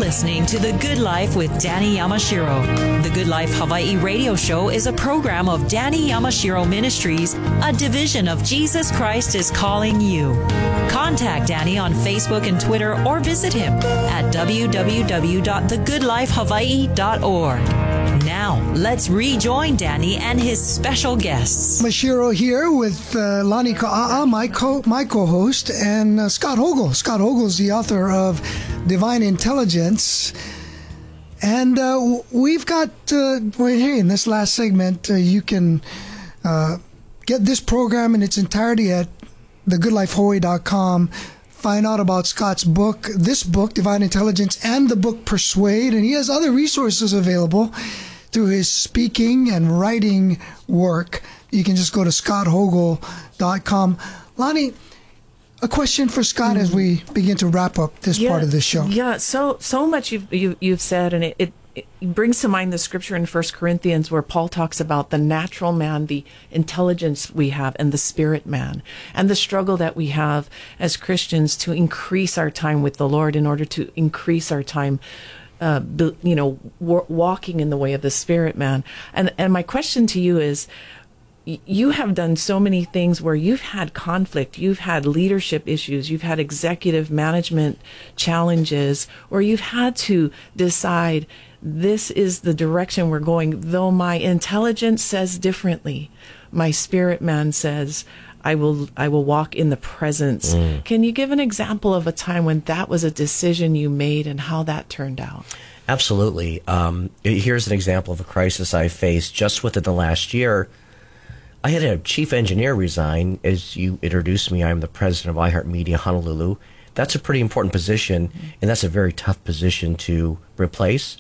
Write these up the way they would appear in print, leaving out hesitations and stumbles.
listening to The Good Life with Danny Yamashiro. The Good Life Hawaii radio show is a program of Danny Yamashiro Ministries, a division of Jesus Christ is Calling You. Contact Danny on Facebook and Twitter or visit him at www.thegoodlifehawaii.org. Now, let's rejoin Danny and his special guests. Mashiro here with Lonnie Ka'a'a, my co-host, and Scott Hogel. Scott Hogel is the author of Divine Intelligence. And we've got, in this last segment, you can get this program in its entirety at thegoodlifehawaii.com. Find out about Scott's book, this book, Divine Intelligence, and the book Persuade. And he has other resources available through his speaking and writing work. You can just go to scotthogel.com. Lonnie, a question for Scott as we begin to wrap up this part of the show. Yeah, so much you've said, and it brings to mind the scripture in 1 Corinthians where Paul talks about the natural man, the intelligence we have, and the spirit man, and the struggle that we have as Christians to increase our time with the Lord in order to increase our time walking in the way of the spirit man. And my question to you is, you have done so many things where you've had conflict, you've had leadership issues, you've had executive management challenges, where you've had to decide, this is the direction we're going. Though my intelligence says differently, my spirit man says, I will walk in the presence. Can you give an example of a time when that was a decision you made and how that turned out? Absolutely. Here's an example of a crisis I faced just within the last year. I had a chief engineer resign. As you introduced me, I'm the president of iHeartMedia Honolulu. That's a pretty important position, and that's a very tough position to replace.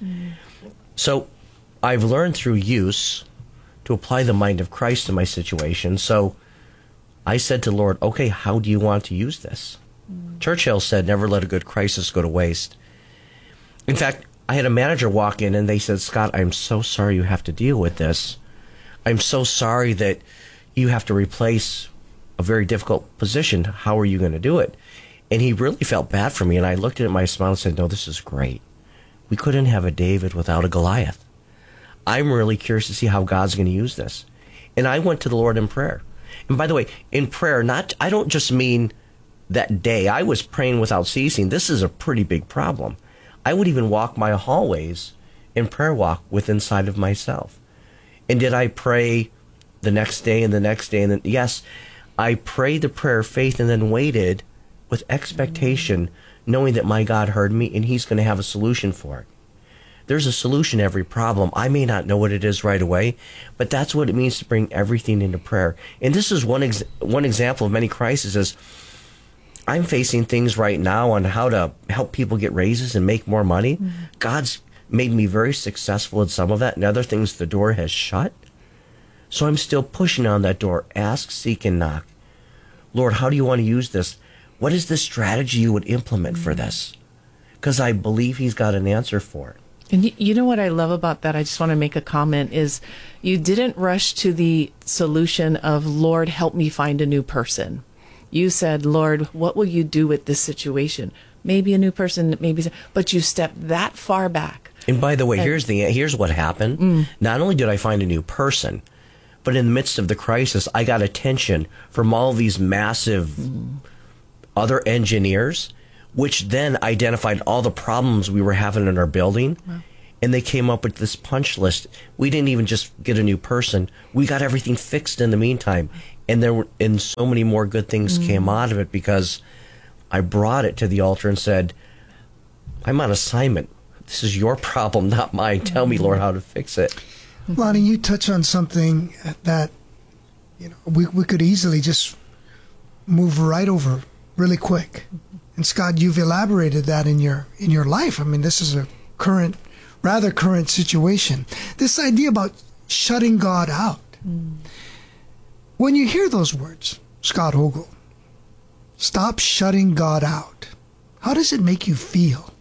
So I've learned through use to apply the mind of Christ to my situation. So I said to the Lord, okay, how do you want to use this? Churchill said, never let a good crisis go to waste. In fact, I had a manager walk in and they said, Scott, I'm so sorry you have to deal with this. I'm so sorry that you have to replace a very difficult position. How are you going to do it? And he really felt bad for me. And I looked at him, I smiled and said, no, this is great. We couldn't have a David without a Goliath. I'm really curious to see how God's going to use this. And I went to the Lord in prayer. And by the way, in prayer, I don't just mean that day. I was praying without ceasing. This is a pretty big problem. I would even walk my hallways in prayer walk with inside of myself. And did I pray the next day and the next day? And then, yes, I prayed the prayer of faith and then waited with expectation, knowing that my God heard me and he's going to have a solution for it. There's a solution to every problem. I may not know what it is right away, but that's what it means to bring everything into prayer. And this is one example of many crises. I'm facing things right now on how to help people get raises and make more money. God's made me very successful at some of that, and other things the door has shut. So I'm still pushing on that door. Ask, seek, and knock. Lord, how do you want to use this? What is the strategy you would implement for this? Because I believe he's got an answer for it. And you know what I love about that? I just want to make a comment is you didn't rush to the solution of, Lord, help me find a new person. You said, Lord, what will you do with this situation? Maybe a new person, but you stepped that far back. And by the way, here's what happened. Not only did I find a new person, but in the midst of the crisis, I got attention from all these massive other engineers, which then identified all the problems we were having in our building. Wow. And they came up with this punch list. We didn't even just get a new person. We got everything fixed in the meantime. And so many more good things came out of it because I brought it to the altar and said, I'm on assignment. This is your problem, not mine. Tell me, Lord, how to fix it. Lonnie, you touch on something that we could easily just move right over really quick. And Scott, you've elaborated that in your life. I mean, this is a rather current situation. This idea about shutting God out. When you hear those words, Scott Hogel, stop shutting God out, how does it make you feel?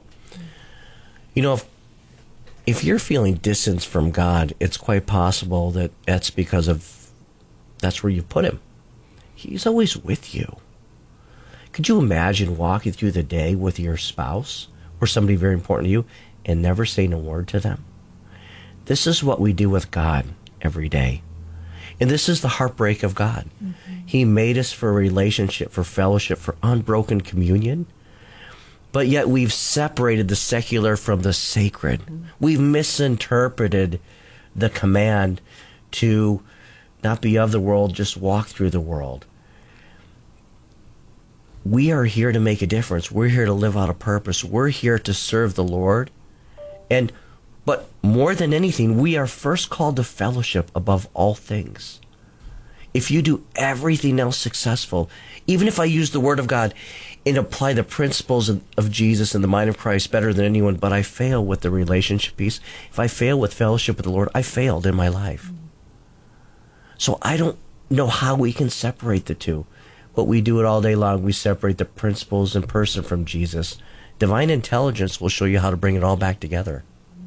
If you're feeling distance from God, it's quite possible that that's because that's where you put him. He's always with you. Could you imagine walking through the day with your spouse or somebody very important to you and never say no word to them? This is what we do with God every day. And this is the heartbreak of God. He made us for a relationship, for fellowship, for unbroken communion. But yet we've separated the secular from the sacred. We've misinterpreted the command to not be of the world, just walk through the world. We are here to make a difference. We're here to live out a purpose. We're here to serve the Lord. But more than anything, we are first called to fellowship above all things. If you do everything else successful, even if I use the Word of God and apply the principles of Jesus and the mind of Christ better than anyone, but I fail with the relationship piece, if I fail with fellowship with the Lord, I failed in my life. So I don't know how we can separate the two, but we do it all day long. We separate the principles and person from Jesus. Divine intelligence will show you how to bring it all back together.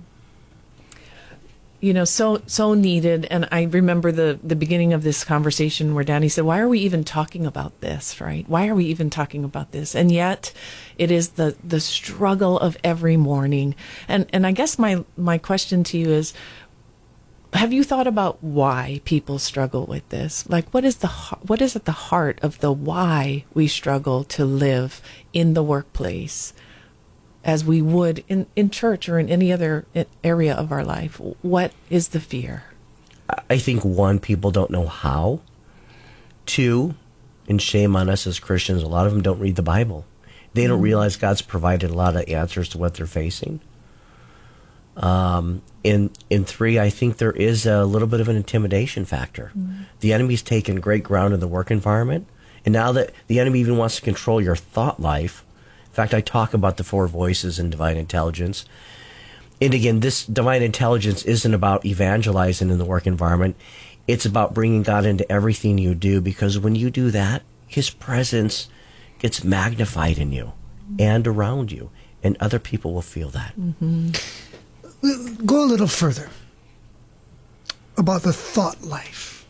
You know, so needed. And I remember the beginning of this conversation where Danny said, why are we even talking about this, right? Why are we even talking about this? And yet it is the struggle of every morning. And I guess my question to you is, have you thought about why people struggle with this? Like, what is at the heart of the why we struggle to live in the workplace as we would in church or in any other area of our life? What is the fear? I think, one, people don't know how. Two, and shame on us as Christians, a lot of them don't read the Bible. They don't realize God's provided a lot of answers to what they're facing. In three, I think there is a little bit of an intimidation factor. The enemy's taken great ground in the work environment, and now that the enemy even wants to control your thought life. In fact, I talk about the four voices in divine intelligence. And again, this divine intelligence isn't about evangelizing in the work environment. It's about bringing God into everything you do, because when you do that, His presence gets magnified in you and around you, and other people will feel that. Go a little further about the thought life.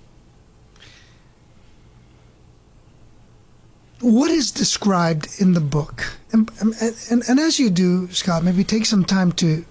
What is described in the book? And as you do, Scott, maybe take some time to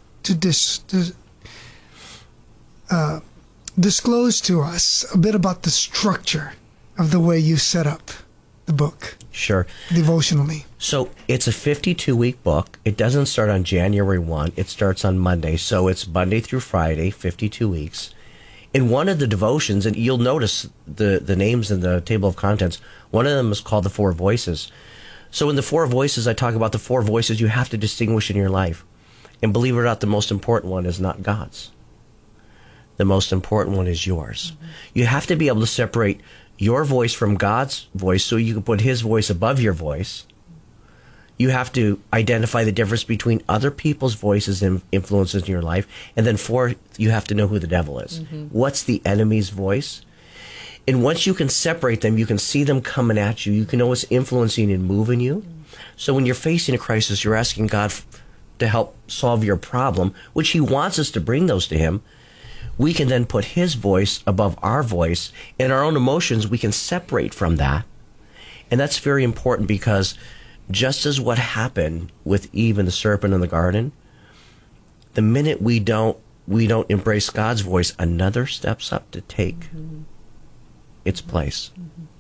disclose to us a bit about the structure of the way you set up the book. Sure. Devotionally. So it's a 52-week book. It doesn't start on January 1. It starts on Monday. So it's Monday through Friday, 52 weeks. In one of the devotions, and you'll notice the names in the table of contents, one of them is called the Four Voices. So in the Four Voices, I talk about the four voices you have to distinguish in your life. And believe it or not, the most important one is not God's. The most important one is yours. You have to be able to separate your voice from God's voice so you can put His voice above your voice. You have to identify the difference between other people's voices and influences in your life. And then fourth, you have to know who the devil is. What's the enemy's voice? And once you can separate them, you can see them coming at you. You can know what's influencing and moving you. So when you're facing a crisis, you're asking God to help solve your problem, which He wants us to bring those to Him. We can then put His voice above our voice, and our own emotions, we can separate from that. And that's very important, because just as what happened with Eve and the serpent in the garden, the minute we don't embrace God's voice, another steps up to take its place.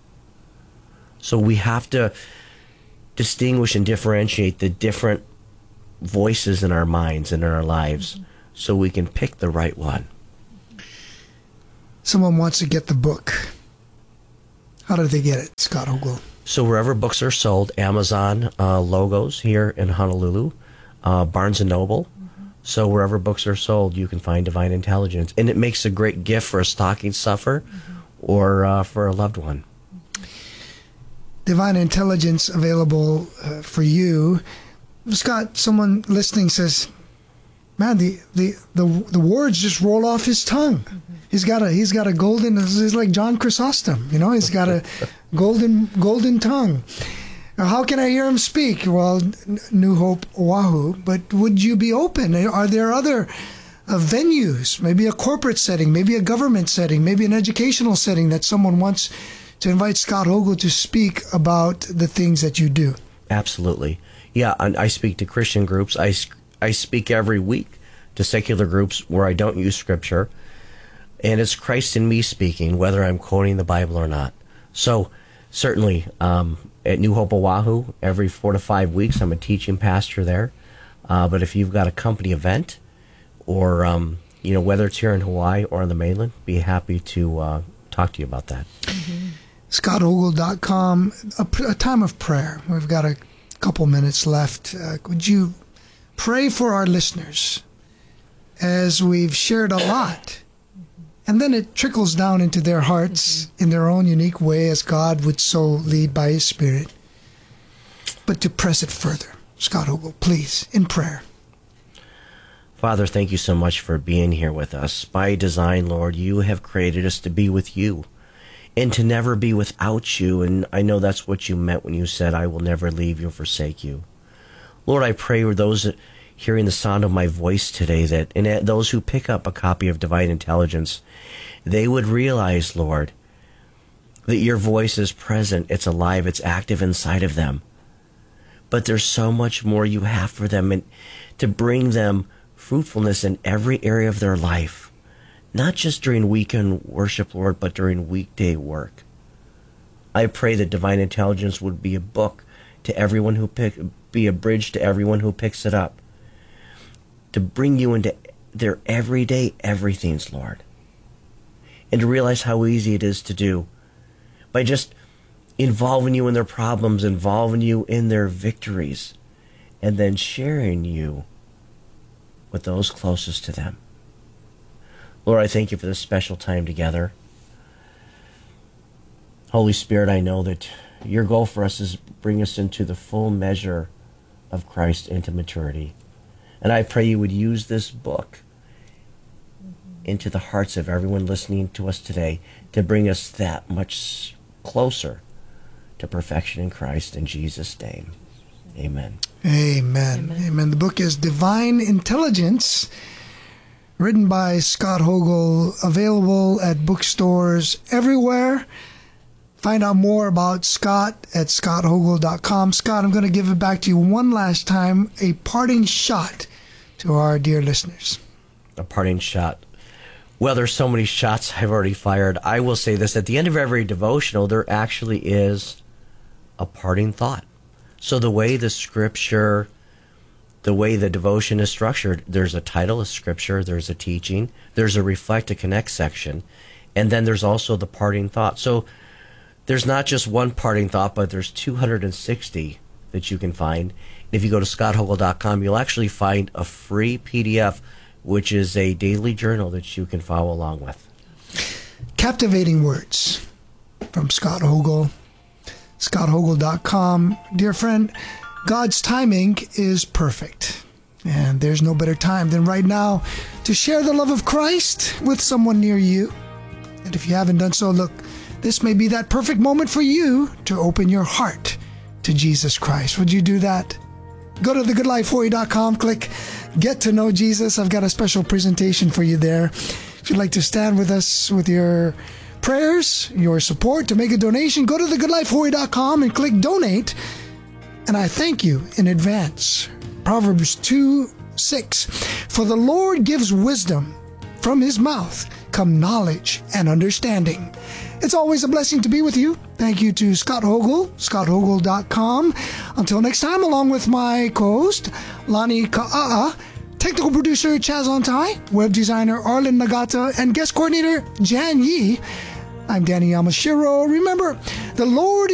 So we have to distinguish and differentiate the different voices in our minds and in our lives so we can pick the right one. Someone wants to get the book. How do they get it, Scott Ogle? So wherever books are sold, Amazon, Logos here in Honolulu, Barnes & Noble. So wherever books are sold, you can find Divine Intelligence. And it makes a great gift for a stocking stuffer or for a loved one. Divine Intelligence available for you. Scott, someone listening says, man, the words just roll off his tongue. He's got a golden, he's like John Chrysostom, you know, he's got a golden tongue. Now, how can I hear him speak? Well, New Hope, Oahu, but would you be open? Are there other venues, maybe a corporate setting, maybe a government setting, maybe an educational setting that someone wants to invite Scott Ogle to speak about the things that you do? Absolutely. Yeah, I speak to Christian groups. I speak every week to secular groups where I don't use Scripture. And it's Christ in me speaking, whether I'm quoting the Bible or not. So, certainly, at New Hope Oahu, every 4 to 5 weeks, I'm a teaching pastor there. But if you've got a company event, or whether it's here in Hawaii or on the mainland, be happy to talk to you about that. Mm-hmm. ScottHogle.com, a time of prayer. We've got a couple minutes left. Would you pray for our listeners as we've shared a lot? And then it trickles down into their hearts in their own unique way as God would so lead by His Spirit. But to press it further, Scott Hogle, please, in prayer. Father, thank you so much for being here with us. By design, Lord, you have created us to be with you and to never be without you. And I know that's what you meant when you said, I will never leave you or forsake you. Lord, I pray for those hearing the sound of my voice today, and those who pick up a copy of Divine Intelligence, they would realize, Lord, that your voice is present, it's alive, it's active inside of them. But there's so much more you have for them, and to bring them fruitfulness in every area of their life, not just during weekend worship, Lord, but during weekday work. I pray that Divine Intelligence would be a book to everyone who be a bridge to everyone who picks it up, to bring you into their everyday everythings, Lord, and to realize how easy it is to do by just involving you in their problems, involving you in their victories, and then sharing you with those closest to them. Lord, I thank you for this special time together. Holy Spirit, I know that your goal for us is bring us into the full measure of Christ, into maturity. And I pray you would use this book into the hearts of everyone listening to us today to bring us that much closer to perfection in Christ. In Jesus' name, amen. Amen. Amen. The book is Divine Intelligence, written by Scott Hogle, available at bookstores everywhere. Find out more about Scott at ScottHogle.com. Scott, I'm going to give it back to you one last time, a parting shot to our dear listeners. A parting shot. Well, there's so many shots I've already fired. I will say this, at the end of every devotional, there actually is a parting thought. So the way the scripture, the way the devotion is structured, there's a title of scripture, there's a teaching, there's a reflect to connect section, and then there's also the parting thought. So there's not just one parting thought, but there's 260 that you can find. If you go to ScottHogle.com, you'll actually find a free PDF, which is a daily journal that you can follow along with. Captivating words from Scott Hogle. ScottHogle.com. Dear friend, God's timing is perfect. And there's no better time than right now to share the love of Christ with someone near you. And if you haven't done so, look, this may be that perfect moment for you to open your heart to Jesus Christ. Would you do that? Go to thegoodlifehawaii.com, click Get to Know Jesus. I've got a special presentation for you there. If you'd like to stand with us with your prayers, your support, to make a donation, go to thegoodlifehawaii.com and click Donate. And I thank you in advance. Proverbs 2:6. For the Lord gives wisdom. From his mouth come knowledge and understanding. It's always a blessing to be with you. Thank you to Scott Hogle, ScottHogle.com. Until next time, along with my co-host, Lani Ka'a'a, technical producer Chaz Ontai, web designer Arlen Nagata, and guest coordinator Jan Yi, I'm Danny Yamashiro. Remember, the Lord